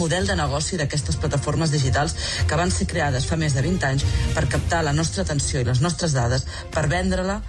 model de negoci d'aquestes plataformes digitals que van ser creades fa més de 20 anys per captar la nostra atenció i les nostres dades per vendre-la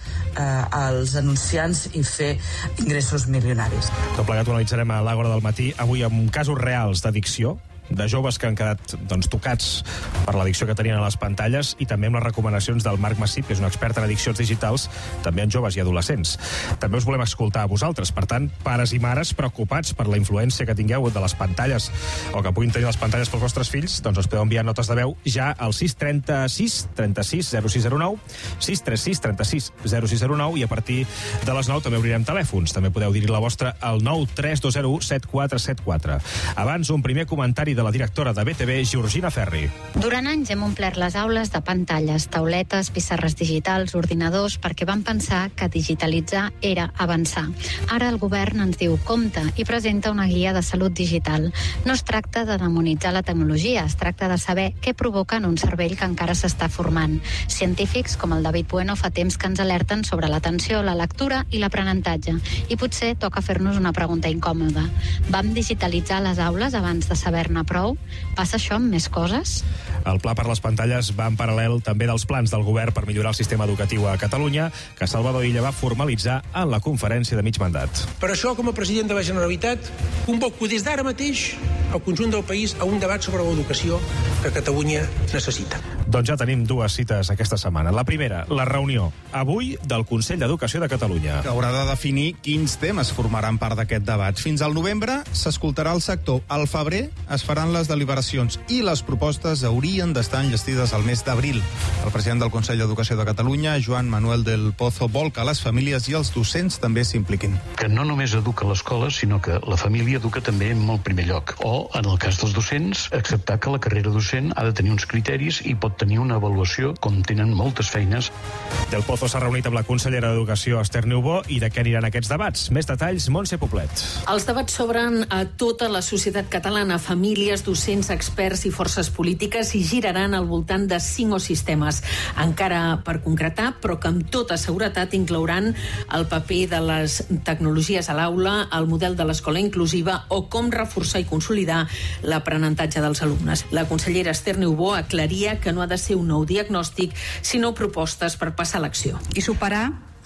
als anunciants i fer ingressos milionaris. Tot plegat ho analitzarem a l'Àgora del matí, avui amb casos reals d'addicció, de joves que han quedat tocats per l'addicció que tenien a les pantalles, i també amb les recomanacions del Marc Massip, que és un expert en addiccions digitals, també en joves i adolescents. També us volem escoltar a vosaltres. Per tant, pares i mares preocupats per la influència que tingueu de les pantalles o que puguin tenir les pantalles pels vostres fills, doncs us podeu enviar notes de veu ja al 636 36 0609, 636 36 0609, i a partir de les 9 també obrirem telèfons. També podeu dir la vostra al 93201 7474. Abans, un primer comentari de la directora de BTV, Georgina Ferri. Durant anys hem omplert les aules de pantalles, tauletes, pissarres digitals, ordinadors, perquè vam pensar que digitalitzar era avançar. Ara el govern ens diu compte i presenta una guia de salut digital. No es tracta de demonitzar la tecnologia, es tracta de saber què provoca en un cervell que encara s'està formant. Científics com el David Bueno fa temps que ens alerten sobre l'atenció, la lectura i l'aprenentatge. I potser toca fer-nos una pregunta incòmoda. Vam digitalitzar les aules abans de saber-ne prou? Passa això amb més coses? El pla per les pantalles va en paral·lel també dels plans del govern per millorar el sistema educatiu a Catalunya, que Salvador Illa va formalitzar en la conferència de mig mandat. Per això, com a president de la Generalitat, convoco des d'ara mateix el conjunt del país a un debat sobre l'educació que Catalunya necessita. Doncs ja tenim dues cites aquesta setmana. La primera, la reunió avui del Consell d'Educació de Catalunya, que haurà de definir quins temes formaran part d'aquest debat. Fins al novembre s'escoltarà el sector. Al febrer es faran les deliberacions i les propostes haurien d'estar enllestides al mes d'abril. El president del Consell d'Educació de Catalunya, Joan Manuel del Pozo, vol que les famílies i els docents també s'impliquin. Que no només educa l'escola, sinó que la família educa també en el primer lloc. O, en el cas dels docents, acceptar que la carrera docent ha de tenir uns criteris i pot tenir una avaluació, com tenen moltes feines. Del Pozo s'ha reunit amb la consellera d'Educació, Esther Niubó, i de què aniran aquests debats? Més detalls, Montse Poblet. Els debats s'obren a tota la societat catalana, famílies, docents, experts i forces polítiques, i giraran al voltant de 5 o 6 temes. Encara per concretar, però que amb tota seguretat inclouran el paper de les tecnologies a l'aula, el model de l'escola inclusiva o com reforçar i consolidar l'aprenentatge dels alumnes. La consellera Esther Niubó aclaria que no ha de ser un nou diagnòstic, sinó propostes per passar a l'acció. I superar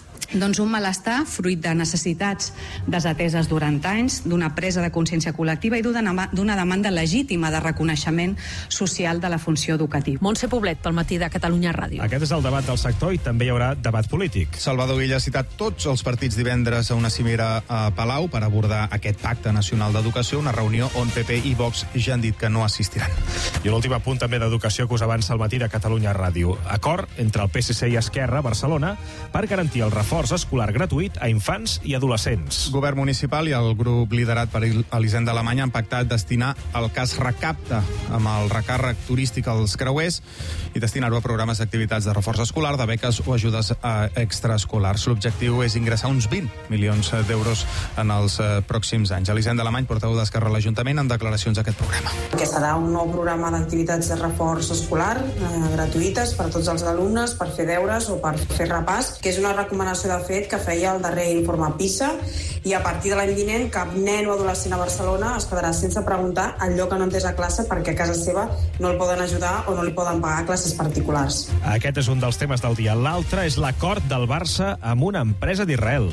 un malestar fruit de necessitats desateses durant anys, d'una presa de consciència col·lectiva i d'una demanda legítima de reconeixement social de la funció educativa. Montse Poblet, pel matí de Catalunya Ràdio. Aquest és el debat del sector i també hi haurà debat polític. Salvador Illa ha citat tots els partits divendres a una cimera a Palau per abordar aquest pacte nacional d'educació, una reunió on PP i Vox ja han dit que no assistiran. I l'últim apunt també d'educació que us avança al matí de Catalunya Ràdio. Acord entre el PSC i Esquerra a Barcelona per garantir el reforç escolar gratuït a infants i adolescents. Govern municipal i el grup liderat per Elisenda Alemanya han pactat destinar el cas Recapta amb el recàrrec turístic als creuers i destinar-ho a programes d'activitats de reforç escolar, de beques o ajudes extraescolars. L'objectiu és ingressar uns 20 milions d'euros en els pròxims anys. Elisenda Alemany, portaveu d'Esquerra a l'Ajuntament, en declaracions d'aquest programa. Que serà un nou programa d'activitats de reforç escolar gratuïtes per a tots els alumnes, per fer deures o per fer repàs, que és una recomanació de fet que feia el darrer informe PISA, i a partir de l'any vinent cap nen o adolescent a Barcelona es quedarà sense preguntar allò que no entès a classe perquè a casa seva no el poden ajudar o no li poden pagar classes particulars. Aquest és un dels temes del dia. L'altre és l'acord del Barça amb una empresa d'Israel.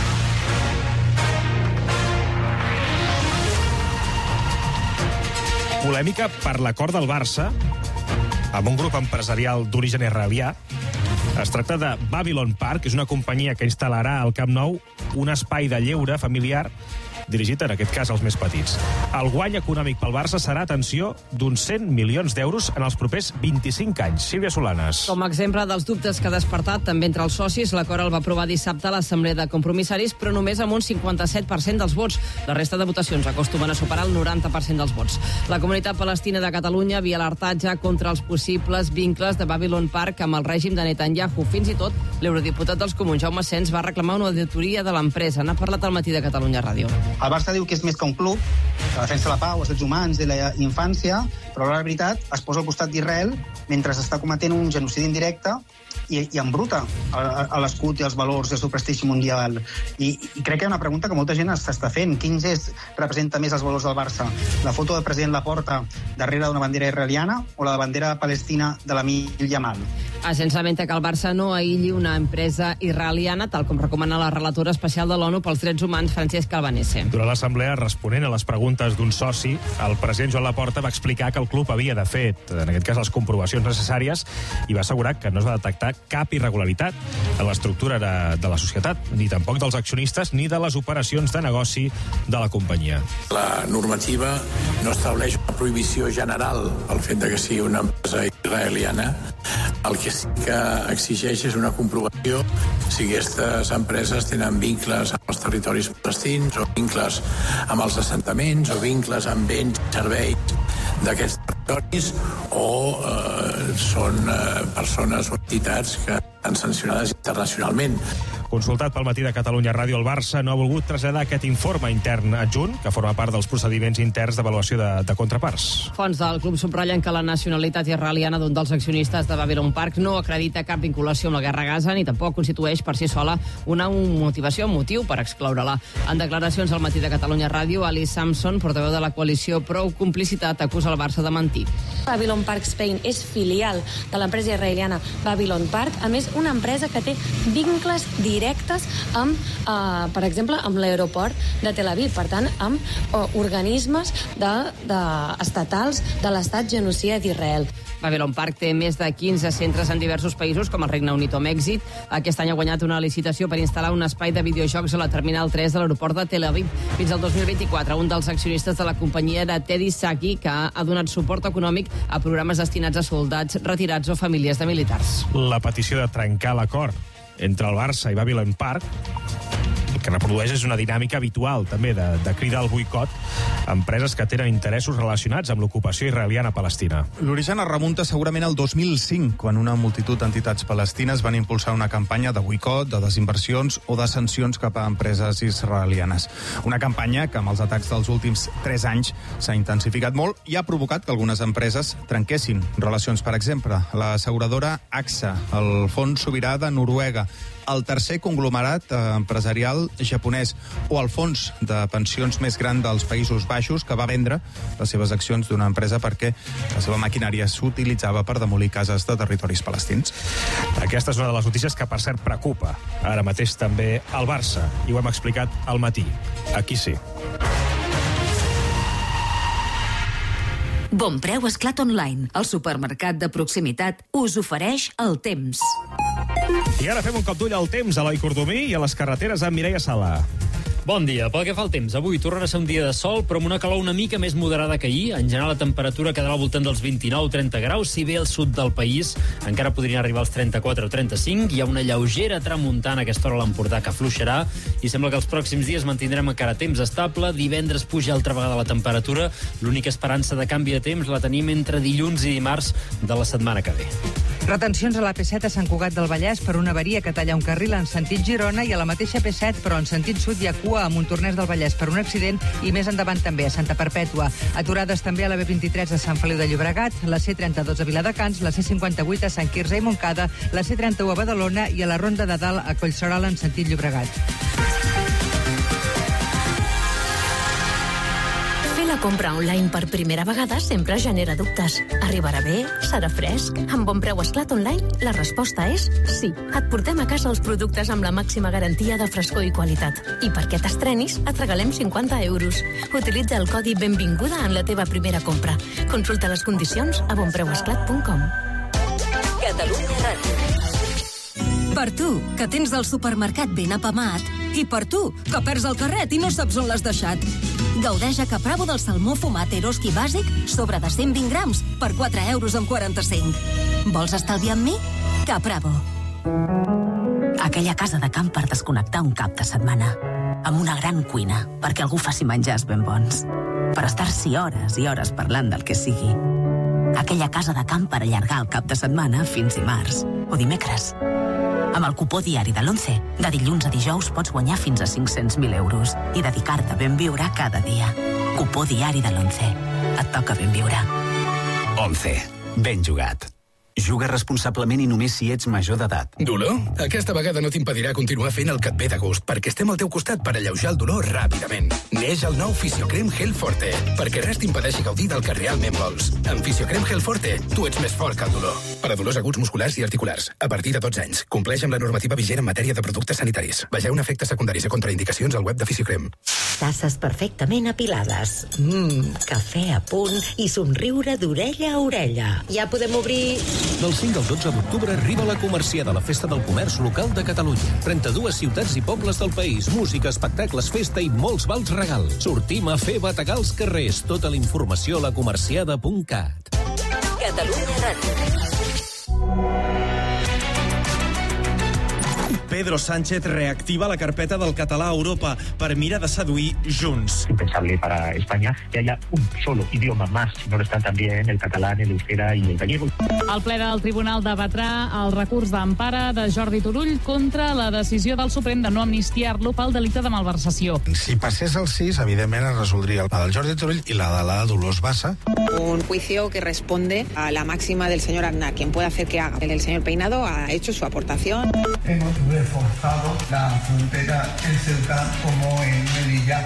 Polèmica per l'acord del Barça amb un grup empresarial d'origen israelià. Es tracta de Babylon Park, que és una companyia que instal·larà al Camp Nou un espai de lleure familiar dirigit, en aquest cas, als més petits. El guany econòmic pel Barça serà, atenció, d'uns 100 milions d'euros en els propers 25 anys. Sílvia Solanes. Com a exemple dels dubtes que ha despertat també entre els socis, l'acord el va aprovar dissabte a l'Assemblea de Compromissaris, però només amb un 57% dels vots. La resta de votacions acostumen a superar el 90% dels vots. La comunitat palestina de Catalunya havia alertat ja contra els possibles vincles de Babylon Park amb el règim de Netanyahu. Fins i tot, l'eurodiputat dels Comuns, Jaume Sens, va reclamar una auditoria de l'empresa. N'ha parlat al matí de Catalunya Ràdio. El Barça diu que és més que un club, que defensa la pau, els drets humans i la infància, però la veritat es posa al costat d'Israel mentre està cometent un genocidi indirecte i embruta a l'escut i els valors i el seu prestigi mundial. I crec que hi ha una pregunta que molta gent s'està fent. Quin gest representa més els valors del Barça? La foto del president Laporta darrere d'una bandera israeliana o la bandera palestina de l'Amil Yamal? Asens lamenta que el Barça no aïlli una empresa israeliana, tal com recomana la relatora especial de l'ONU pels drets humans, Francesc Albanese. Durant l'assemblea, responent a les preguntes d'un soci, el president Joan Laporta va explicar que el club havia de fer, en aquest cas, les comprovacions necessàries i va assegurar que no es va detectar cap irregularitat en l'estructura de la societat, ni tampoc dels accionistes ni de les operacions de negoci de la companyia. La normativa no estableix una prohibició general al fet de que sigui una empresa israeliana. El que sí que exigeix és una comprovació si aquestes empreses tenen vincles amb els territoris palestins o vincles amb els assentaments o vincles amb béns i serveis d'aquests territoris o són persones o entitats que estan sancionades internacionalment. Consultat pel Matí de Catalunya Ràdio, el Barça no ha volgut traslladar aquest informe intern adjunt, que forma part dels procediments interns d'avaluació de contraparts. Fonts del club subratllen que la nacionalitat israeliana d'un dels accionistes de Babylon Park no acredita cap vinculació amb la guerra a Gaza ni tampoc constitueix per si sola una motivació, un motiu per excloure-la. En declaracions al Matí de Catalunya Ràdio, Ali Samson, portaveu de la coalició Prou Complicitat, acusa el Barça de mentir. Babylon Park Spain és filial de l'empresa israeliana Babylon Park, a més una empresa que té vincles directes amb, per exemple, amb l'aeroport de Tel Aviv, per tant, amb organismes estatals de l'estat genocida d'Israel. Babylon Park té més de 15 centres en diversos països, com el Regne Unit o Mèxic. Aquest any ha guanyat una licitació per instal·lar un espai de videojocs a la Terminal 3 de l'aeroport de Tel Aviv. Fins al 2024, un dels accionistes de la companyia era Teddy Saki, que ha donat suport econòmic a programes destinats a soldats retirats o famílies de militars. La petició de trencar l'acord entre el Barça i Babylon Park, el que reprodueix és una dinàmica habitual, també, de cridar al boicot a empreses que tenen interessos relacionats amb l'ocupació israeliana a Palestina. L'origen es remunta segurament al 2005, quan una multitud d'entitats palestines van impulsar una campanya de boicot, de desinversions o de sancions cap a empreses israelianes. Una campanya que amb els atacs dels últims 3 anys s'ha intensificat molt i ha provocat que algunes empreses trenquessin relacions. Per exemple, l'asseguradora AXA, el Fons Sobirà de Noruega, el tercer conglomerat empresarial japonès o el fons de pensions més gran dels Països Baixos, que va vendre les seves accions d'una empresa perquè la seva maquinària s'utilitzava per demolir cases de territoris palestins. Aquesta és una de les notícies que, per cert, preocupa ara mateix també al Barça, i ho hem explicat al Matí. Aquí sí. Bonpreu Esclat Online, el supermercat de proximitat, us ofereix el temps. I ara fem un cop d'ull al temps a l'Eloi Cordomí i a les carreteres amb Mireia Sala. Bon dia. Pel que fa al temps, avui tornarà a ser un dia de sol, però amb una calor una mica més moderada que ahir. En general, la temperatura quedarà al voltant dels 29-30 graus, si bé al sud del país encara podrien arribar als 34 o 35. Hi ha una lleugera tramuntana a aquesta hora a l'Empordà que afluixarà i sembla que els pròxims dies mantindrem encara temps estable. Divendres puja altra vegada la temperatura. L'única esperança de canvi de temps la tenim entre dilluns i dimarts de la setmana que ve. Retencions a la P7 a Sant Cugat del Vallès per una avaria que talla un carril en sentit Girona, i a la mateixa P7, però en sentit sud, hi ha cua a Montornès del Vallès per un accident, i més endavant també a Santa Perpètua. Aturades també a la B23 de Sant Feliu de Llobregat, la C32 a Viladecans, la C58 a Sant Quirze i Montcada, la C31 a Badalona i a la Ronda de Dalt a Collserola en sentit Llobregat. La compra online per primera vegada sempre genera dubtes. Arribarà bé? Serà fresc? Amb Bonpreu Esclat Online, la resposta és sí. Et portem a casa els productes amb la màxima garantia de frescor i qualitat. I perquè t'estrenis, et regalem 50 euros. Utilitza el codi Benvinguda en la teva primera compra. Consulta les condicions a bonpreuesclat.com. Catalunya Ràdio. Per tu, que tens el supermercat ben apamat, i per tu, que perds el carret i no saps on l'has deixat. Gaudeix a Capravo del salmó fumat Eroski bàsic sobre de 120 grams per 4,45 €. Vols estalviar amb mi? Capravo. Aquella casa de camp per desconnectar un cap de setmana. Amb una gran cuina, perquè algú faci menjars ben bons. Per estar-s'hi hores i hores parlant del que sigui. Aquella casa de camp per allargar el cap de setmana fins dimarts o dimecres. Amb el cupó diari de l'11, de dilluns a dijous pots guanyar fins a 500.000 euros i dedicar-te a ben viure cada dia. Cupó diari de l'11. Et toca ben viure. 11. Ben jugat. Juga responsablement i només si ets major d'edat. Dolor? Aquesta vegada no t'impedirà continuar fent el que et ve de gust, perquè estem al teu costat per alleujar el dolor ràpidament. Neix el nou Fisiocrem Gel Forte, perquè res t'impedeixi gaudir del que realment vols. Amb Fisiocrem Gel Forte, tu ets més fort que el dolor. Per a dolors aguts musculars i articulars, a partir de 12 anys. Compleix amb la normativa vigent en matèria de productes sanitaris. Vegeu efectes secundaris i contraindicacions al web de Fisiocrem. Tasses perfectament apilades. Cafè a punt i somriure d'orella a orella. Ja podem obrir... Del 5 al 12 d'octubre arriba la Comerciada, la festa del comerç local de Catalunya. 32 ciutats i pobles del país, música, espectacles, festa i molts vals regal. Sortim a fer bategar els carrers. Tota la informació a lacomerciada.cat. Catalunya Ràdio. Pedro Sánchez reactiva la carpeta del català a Europa per mirar de seduir Junts. Impensable para España que haya un solo idioma más, si no lo están también el catalán, el euskera y el gallego. El ple del Tribunal debatrà el recurs d'empara de Jordi Turull contra la decisió del Suprem de no amnistiar-lo pel delicte de malversació. Si passés el 6, evidentment es resoldria la del Jordi Turull i la de la Dolors Bassa. Un juicio que responde a la máxima del señor Aznar. Quien puede hacer que haga. El señor Peinado ha hecho su aportación. Hemos reforzado la frontera en Ceuta como en Melilla.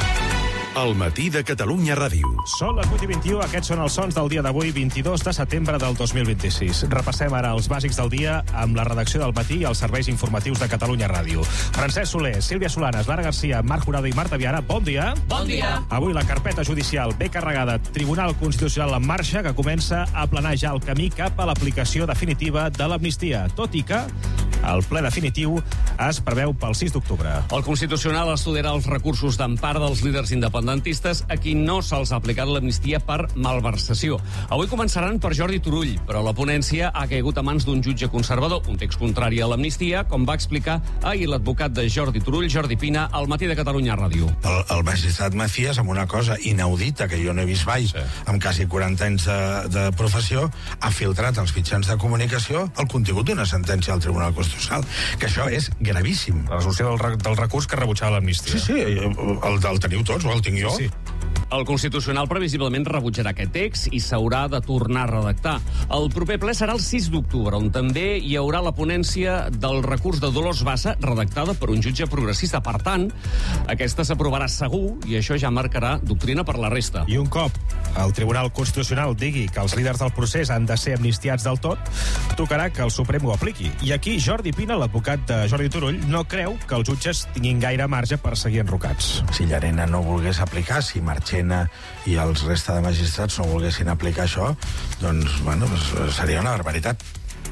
El matí de Catalunya Ràdio. Són les 8:21, aquests són els sons del dia d'avui, 22 de setembre del 2026. Repassem ara els bàsics del dia amb la redacció del matí i els serveis informatius de Catalunya Ràdio. Francesc Soler, Sílvia Solanes, Lara Garcia, Marc Jurado i Marta Viana, bon dia. Bon dia. Avui la carpeta judicial ben carregada, Tribunal Constitucional en marxa, que comença a aplanar ja el camí cap a l'aplicació definitiva de l'amnistia, tot i que el ple definitiu es preveu pel 6 d'octubre. El Constitucional estudiarà els recursos d'empara dels líders independentistes a qui no se'ls ha aplicat l'amnistia per malversació. Avui començaran per Jordi Turull, però la ponència ha caigut a mans d'un jutge conservador, un text contrari a l'amnistia, com va explicar ahir l'advocat de Jordi Turull, Jordi Pina, al matí de Catalunya Ràdio. El magistrat Macías, amb una cosa inaudita que jo no he vist mai, amb quasi 40 anys de professió, ha filtrat als mitjans de comunicació el contingut d'una sentència del Tribunal Constitucional, que això és gravíssim. La resolució del recurs que rebutjava l'amnistia. Sí, el teniu tots, o el tinc jo? Sí. El Constitucional previsiblement rebutjarà aquest text i s'haurà de tornar a redactar. El proper ple serà el 6 d'octubre, on també hi haurà la ponència del recurs de Dolors Bassa, redactada per un jutge progressista. Per tant, aquesta s'aprovarà segur i això ja marcarà doctrina per la resta. I un cop el Tribunal Constitucional digui que els líders del procés han de ser amnistiats del tot, tocarà que el Suprem ho apliqui. I aquí Jordi Pina, l'advocat de Jordi Turull, no creu que els jutges tinguin gaire marge per seguir enrocats. Si Llarena no volgués aplicar, si Marchena i els resta de magistrats no volguessin aplicar això, doncs, seria una barbaritat.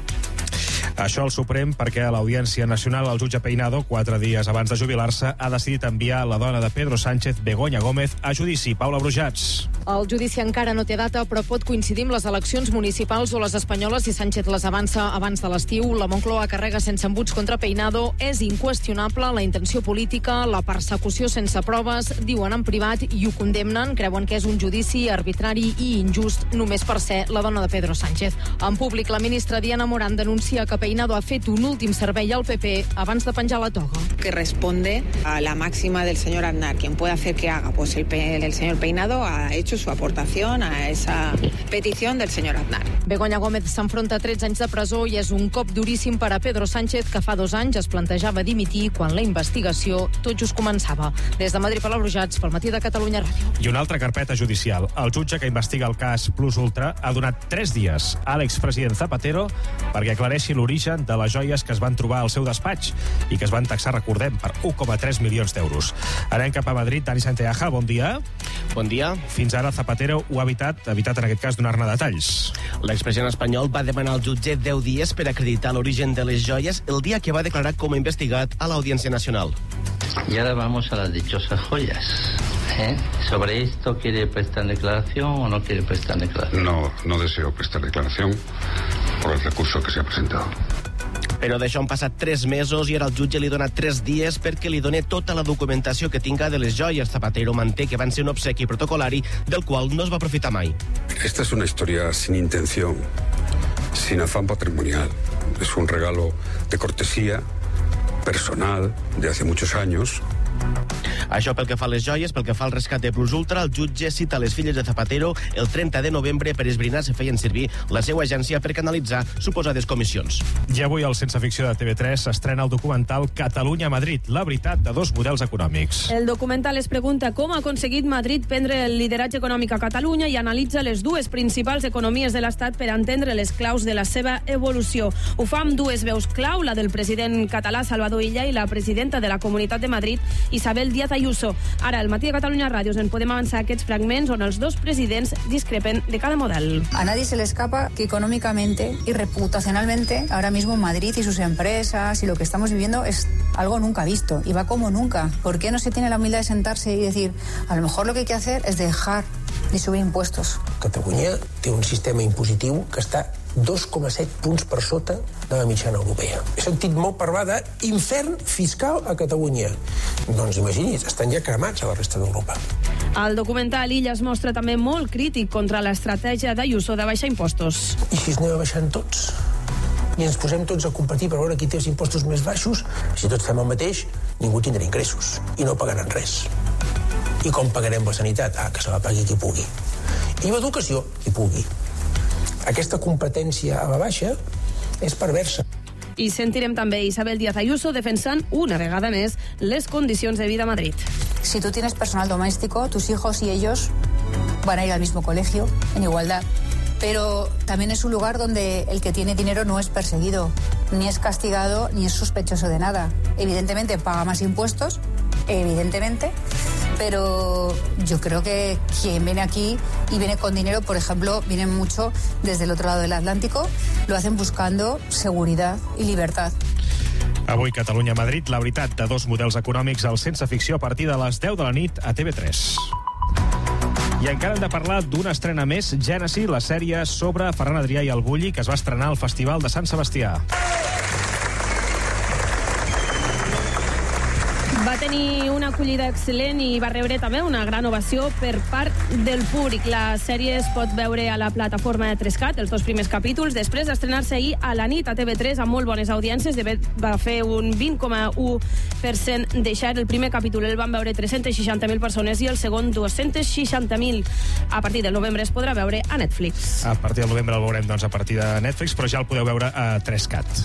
Això al Suprem perquè a l'Audiència Nacional el jutge Peinado, 4 dies abans de jubilar-se, ha decidit enviar la dona de Pedro Sánchez, Begoña Gómez, a judici. Paula Brujats. El judici encara no té data, però pot coincidir amb les eleccions municipals o les espanyoles si Sánchez les avança abans de l'estiu. La Moncloa carrega sense embuts contra Peinado. És inqüestionable la intenció política, la persecució sense proves, diuen en privat i ho condemnen. Creuen que és un judici arbitrari i injust només per ser la dona de Pedro Sánchez. En públic, la ministra Diana Morán denuncia que Peinado ha fet un últim servei al PP abans de penjar la toga. Que responde a la máxima del señor Aznar. Quien puede hacer que haga, pues el señor Peinado ha hecho su aportación a esa petición del señor Aznar. Begoña Gómez s'enfronta a 13 anys de presó i és un cop duríssim per a Pedro Sánchez, que fa 2 anys es plantejava dimitir quan la investigació tot just començava. Des de Madrid, Paula Brujats, pel matí de Catalunya Ràdio. I una altra carpeta judicial. El jutge que investiga el cas Plus Ultra ha donat 3 dies a l'expresident Zapatero perquè aclareixi l'origen de les joies que es van trobar al seu despatx i que es van taxar, recordem, per 1,3 milions d'euros. Anem cap a Madrid. Dani Santiaja, bon dia. Bon dia. Fins ara Zapatero ho ha evitat en aquest cas donar-ne detalls. L'expresident espanyol va demanar al jutge 10 dies per acreditar l'origen de les joies el dia que va declarar com a investigat a l'Audiència Nacional. Y ahora vamos a las dichosas joyas. ¿Sobre esto quiere prestar declaración o no quiere prestar declaración? No deseo prestar declaración por el recurso que se ha presentado. Però d'això han passat 3 mesos i ara el jutge li dona 3 dies perquè li doni tota la documentació que tinga de les joies. Zapatero manté que van ser un obsequi protocolari del qual no es va aprofitar mai. Esta es una historia sin intención, sin afán patrimonial. Es un regalo de cortesía personal de hace muchos años. Això pel que fa a les joies, pel que fa al rescat de Plus Ultra, el jutge cita les filles de Zapatero el 30 de novembre per esbrinar si feien servir la seva agència per canalitzar suposades comissions. I avui al Sense Ficció de TV3 s'estrena el documental Catalunya-Madrid, la veritat de dos models econòmics. El documental es pregunta com ha aconseguit Madrid prendre el lideratge econòmic a Catalunya i analitza les dues principals economies de l'Estat per entendre les claus de la seva evolució. Ho fa amb dues veus clau, la del president català Salvador Illa i la presidenta de la Comunitat de Madrid, Isabel Díaz Ayuso. Ara, al Matí de Catalunya Ràdio, en podem avançar aquests fragments on els dos presidents discrepen de cada model. A nadie se le escapa que económicamente y reputacionalmente ahora mismo Madrid y sus empresas y lo que estamos viviendo es algo nunca visto y va como nunca. ¿Por qué no se tiene la humildad de sentarse y decir, a lo mejor lo que hay que hacer es dejar de subir impuestos? Catalunya té un sistema impositiu que està 2,7 punts per sota de la mitjana europea. He sentit molt parlar d'infern fiscal a Catalunya. Doncs imagini's, estan ja cremats a la resta d'Europa. Al documental, Illa es mostra també molt crític contra l'estratègia d'Ayuso de baixar impostos. I si es anem baixant tots? I ens posem tots a competir per veure qui té els impostos més baixos? Si tots fem el mateix, ningú tindrà ingressos i no pagaran res. I com pagarem la sanitat? Que se la pagui qui pugui. I l'educació, qui pugui. Aquesta competència a la baixa és perversa. I sentirem també Isabel Díaz Ayuso defensant una vegada més les condicions de vida a Madrid. Si tú tienes personal doméstico, tus hijos y ellos van a ir al mismo colegio, en igualdad. Pero también es un lugar donde el que tiene dinero no es perseguido, ni es castigado, ni es sospechoso de nada. Evidentemente paga más impuestos, evidentemente, pero yo creo que quien viene aquí y viene con dinero, por ejemplo, vienen mucho desde el otro lado del Atlántico, lo hacen buscando seguridad y libertad. Avui Catalunya-Madrid, la veritat de dos models econòmics al Sense Ficció a partir de les 10 de la nit a TV3. I encara hem de parlar d'una estrena més, Gènesi, la sèrie sobre Ferran Adrià i el Bulli, que es va estrenar al Festival de Sant Sebastià. Va tenir una acollida excel·lent i va rebre també una gran ovació per part del públic. La sèrie es pot veure a la plataforma de 3CAT, els dos primers capítols, després d'estrenar-se ahir a la nit a TV3 amb molt bones audiències. Va fer un 20,1% de share. El primer capítol el van veure 360.000 persones i el segon 260.000. A partir del novembre es podrà veure a Netflix. A partir del novembre el veurem doncs, a partir de Netflix, però ja el podeu veure a 3CAT.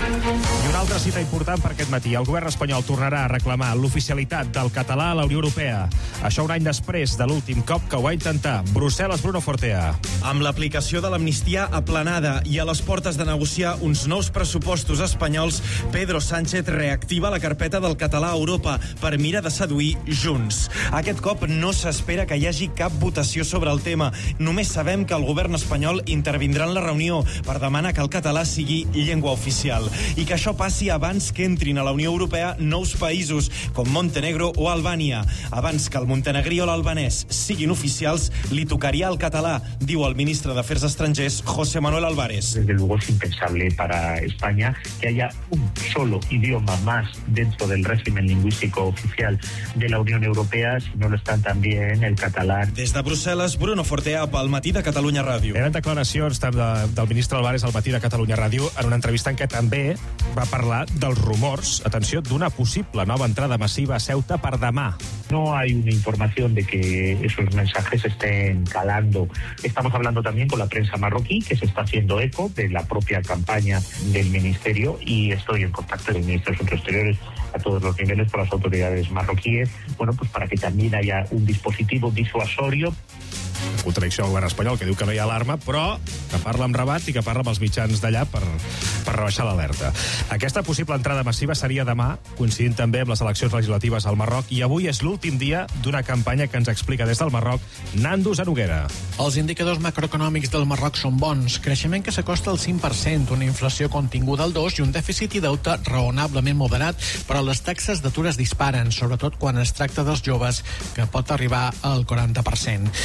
I una altra cita important per aquest matí. El govern espanyol tornarà a reclamar l'oficialitat del català a la Unió Europea. Això un any després de l'últim cop que ho va intentar. Brussel·les, Bruno Fortea. Amb l'aplicació de l'amnistia aplanada i a les portes de negociar uns nous pressupostos espanyols, Pedro Sánchez reactiva la carpeta del català a Europa per mirar de seduir Junts. Aquest cop no s'espera que hi hagi cap votació sobre el tema. Només sabem que el govern espanyol intervindrà en la reunió per demanar que el català sigui llengua oficial i que això passi abans que entrin a la Unió Europea nous països com Montenegro o Albània. Abans que el montenegrí o l'albanès siguin oficials, li tocaria el català, diu el ministre d'Afers Estrangers, José Manuel Álvarez. Desde luego es impensable para España que haya un solo idioma más dentro del régimen lingüístico oficial de la Unión Europea, si no lo están también el catalán. Des de Brussel·les, Bruno Fortea, pel Matí de Catalunya Ràdio. Eren declaracions del ministre Álvarez al Matí de Catalunya Ràdio en una entrevista en què també va parlar dels rumors, atenció, d'una possible nova entrada masiva a Ceuta per demà. No hay una información de que esos mensajes estén calando. Estamos hablando también con la prensa marroquí, que se está haciendo eco de la propia campaña del Ministerio, y estoy en contacto con el Ministro de Asuntos Exteriores a todos los niveles con las autoridades marroquíes, bueno, pues para que también haya un dispositivo disuasorio. Contradicció del govern espanyol, que diu que no hi ha alarma, però que parla amb Rabat i que parla amb els mitjans d'allà per rebaixar l'alerta. Aquesta possible entrada massiva seria demà, coincidint també amb les eleccions legislatives al Marroc, i avui és l'últim dia d'una campanya que ens explica des del Marroc Nando Zanoguera. Els indicadors macroeconòmics del Marroc són bons. Creixement que s'acosta al 5%, una inflació continguda al 2% i un dèficit i deute raonablement moderat, però les taxes d'atur es disparen, sobretot quan es tracta dels joves, que pot arribar al 40%. Més que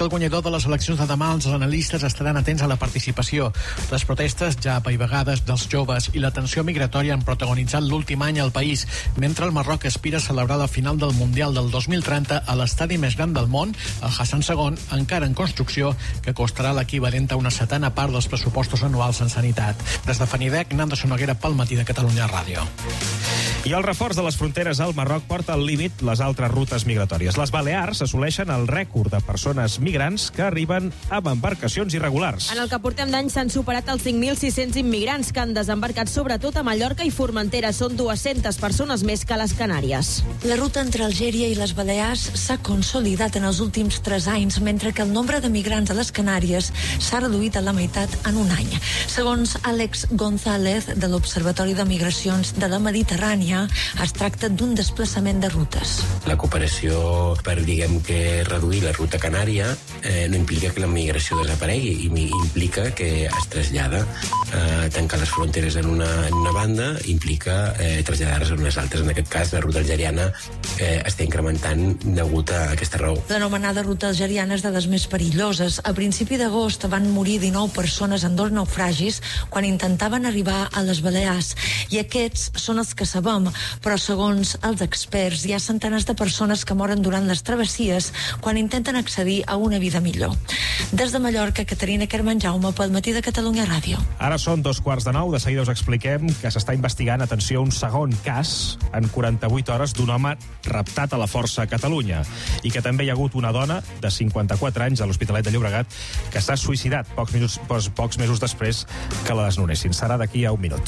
el guanyador de les eleccions de demà, els analistes estaran atents a la participació. Les protestes ja apaivagades dels joves i la tensió migratòria han protagonitzat l'últim any al país, mentre el Marroc aspira a celebrar la final del Mundial del 2030 a l'estadi més gran del món, el Hassan II, encara en construcció, que costarà l'equivalent a una setena part dels pressupostos anuals en sanitat. Des de Fanidec, Nando Sonoguera pel Matí de Catalunya Ràdio. I el reforç de les fronteres al Marroc porta al límit les altres rutes migratòries. Les Balears assoleixen el rècord de persones migrants que arriben amb embarcacions irregulars. En el que portem d'any s'han superat els 5.600 immigrants que han desembarcat sobretot a Mallorca i Formentera. Són 200 persones més que a les Canàries. La ruta entre Algèria i les Balears s'ha consolidat en els últims 3 anys, mentre que el nombre de migrants a les Canàries s'ha reduït a la meitat en un any. Segons Àlex González, de l'Observatori de Migracions de la Mediterrània, es tracta d'un desplaçament de rutes. La cooperació per, que reduir la ruta canària no implica que la migració desaparegui, i implica que es trasllada. Tancar les fronteres en una banda implica traslladar-les en unes altres. En aquest cas, la ruta algeriana està incrementant degut a aquesta raó. L'anomenada ruta algeriana és de les més perilloses. A principi d'agost van morir 19 persones en 2 naufragis quan intentaven arribar a les Balears, i aquests són els que sabem, però segons els experts hi ha centenars de persones que moren durant les travessies quan intenten accedir a una vida millor. Des de Mallorca, Caterina Carmenjaume pel Matí de Catalunya Ràdio. Ara són 9:15. De seguida us expliquem que s'està investigant, atenció, un segon cas en 48 hores d'un home raptat a la Força a Catalunya, i que també hi ha hagut una dona de 54 anys a l'Hospitalet de Llobregat que s'ha suïcidat pocs mesos després que la desnonessin. Serà d'aquí a un minut.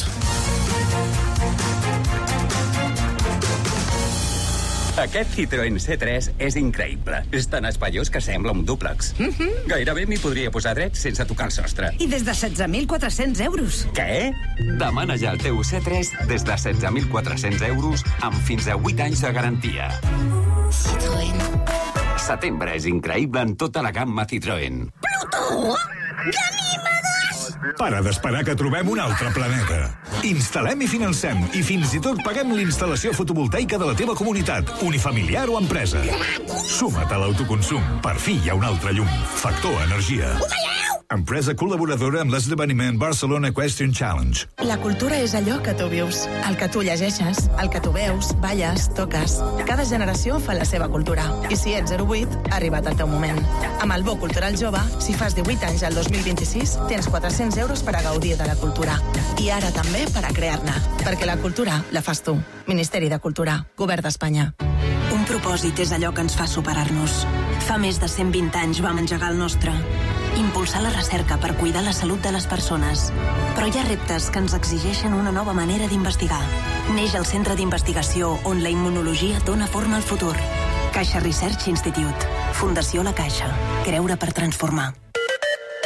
Aquest Citroën C3 és increïble. És tan espaiós que sembla un dúplex. Gairebé m'hi podria posar dret sense tocar el sostre. I des de 16.400 euros. Què? Demana ja el teu C3 des de 16.400 euros amb fins a 8 anys de garantia. Citroën. Setembre és increïble en tota la gamma Citroën. Plutó! Ganímedes! Para d'esperar que trobem un altre planeta. Instal·lem i financem, i fins i tot paguem l'instal·lació fotovoltaica de la teva comunitat, unifamiliar o empresa. Suma't a l'autoconsum. Per fi hi ha un altre llum. Factor Energia. Empresa col·laboradora amb l'esdeveniment Barcelona Equestrian Challenge. La cultura és allò que tu vius, el que tu llegeixes, el que tu veus, balles, toques. Cada generació fa la seva cultura. I si ets 08, ha arribat el teu moment. Amb el Bo Cultural Jove, si fas 18 anys al 2026, tens 400 euros per a gaudir de la cultura. I ara també per a crear-ne. Perquè la cultura la fas tu. Ministeri de Cultura. Govern d'Espanya. Un propòsit és allò que ens fa superar-nos. Fa més de 120 anys vam engegar el nostre. Impulsar la recerca per cuidar la salut de les persones. Però hi ha reptes que ens exigeixen una nova manera d'investigar. Neix el centre d'investigació on la immunologia dona forma al futur. Caixa Research Institute. Fundació La Caixa. Creure per transformar.